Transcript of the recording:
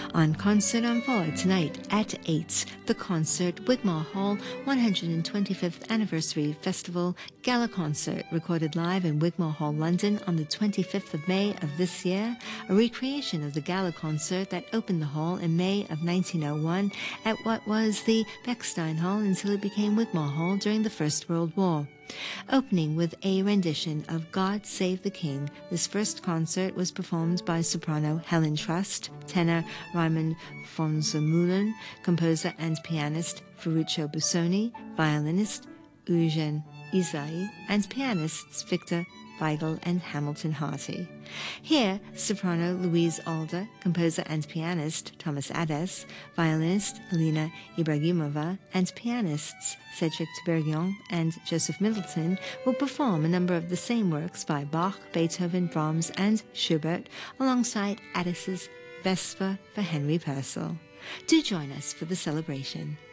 On Concert on 4 tonight at 8, the concert Wigmore Hall 125th Anniversary Festival Gala Concert, recorded live in Wigmore Hall, London on the 25th of May of this year, a recreation of the gala concert that opened the hall in May of 1901 at what was the Bechstein Hall until it became Wigmore Hall during the First World War. Opening with a rendition of God Save the King, this first concert was performed by soprano Helen Trust, tenor Raymond von Zermühlen, composer and pianist Ferruccio Busoni, violinist Eugen Isai, and pianists Victor Weigel and Hamilton Harty. Here, soprano Louise Alder, composer and pianist Thomas Adès, violinist Alina Ibragimova, and pianists Cedric Tiberghien and Joseph Middleton will perform a number of the same works by Bach, Beethoven, Brahms, and Schubert, alongside Adès' Vesper for Henry Purcell. Do join us for the celebration.